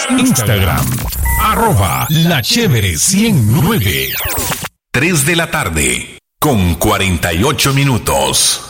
Instagram, @La Chévere 109. 3 de la tarde, con 48 minutos.